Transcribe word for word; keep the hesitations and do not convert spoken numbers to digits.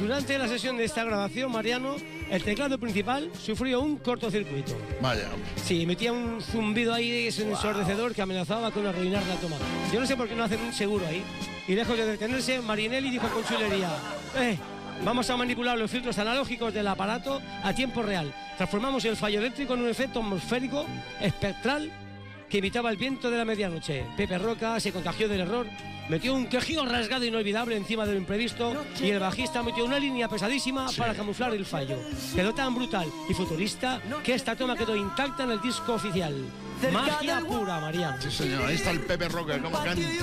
durante la sesión de esta grabación, Mariano, el teclado principal sufrió un cortocircuito. Vaya. Sí, emitía un zumbido ahí, es un ensordecedor que amenazaba con arruinar la toma. Yo no sé por qué no hacen un seguro ahí. Y lejos de detenerse, Marinelli dijo con chulería: eh, vamos a manipular los filtros analógicos del aparato a tiempo real. Transformamos el fallo eléctrico en un efecto atmosférico espectral que evitaba el viento de la medianoche. Pepe Roca se contagió del error, metió un quejido rasgado inolvidable encima de lo imprevisto y el bajista metió una línea pesadísima sí. para camuflar el fallo. Quedó tan brutal y futurista que esta toma quedó intacta en el disco oficial. Magia pura, Mariano. Sí, señor, ahí está el Pepe Roca, como canta.